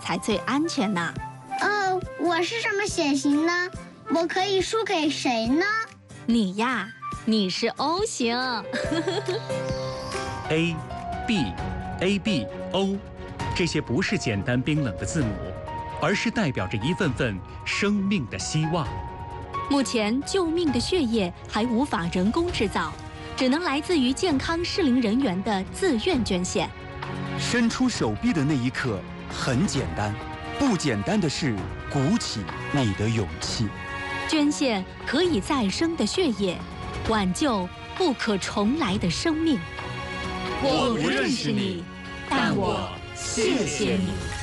才最安全呢。 我是什么血型呢？我可以输给谁呢？ 你呀，你是 O 型。 A、B、AB、O， 这些不是简单冰冷的字母，而是代表着一份份生命的希望。 目前救命的血液还无法人工制造，只能来自于健康适龄人员的自愿捐献。 伸出手臂的那一刻很简单，不简单的是鼓起你的勇气。 捐献可以再生的血液，挽救不可重来的生命。 我不认识你，但我谢谢你。